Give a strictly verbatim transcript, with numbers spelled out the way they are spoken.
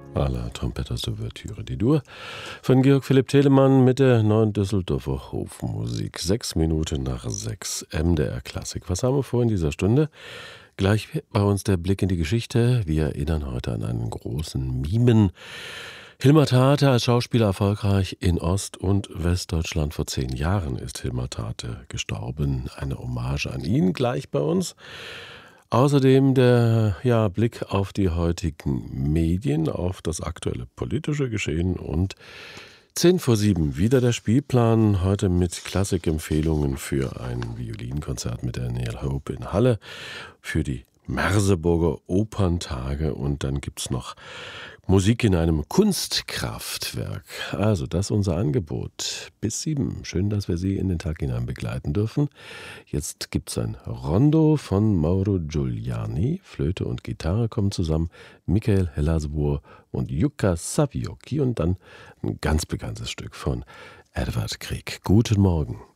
à la Trompetters d'Ouverture D-Dur von Georg Philipp Telemann mit der neuen Düsseldorfer Hofmusik. Sechs Minuten nach sechs, M D R Klassik. Was haben wir vor in dieser Stunde? Gleich bei uns der Blick in die Geschichte. Wir erinnern heute an einen großen Mimen. Hilmar Tate als Schauspieler erfolgreich in Ost- und Westdeutschland. Vor zehn Jahren ist Hilmar Tate gestorben. Eine Hommage an ihn gleich bei uns. Außerdem der ja, Blick auf die heutigen Medien, auf das aktuelle politische Geschehen und zehn vor sieben wieder der Spielplan, heute mit Klassikempfehlungen für ein Violinkonzert mit der Neil Hope in Halle, für die Merseburger Operntage und dann gibt es noch Musik in einem Kunstkraftwerk. Also das ist unser Angebot. Bis sieben. Schön, dass wir Sie in den Tag hinein begleiten dürfen. Jetzt gibt es ein Rondo von Mauro Giuliani. Flöte und Gitarre kommen zusammen. Michael Hellasboer und Jukka Savioki. Und dann ein ganz bekanntes Stück von Edvard Grieg. Guten Morgen.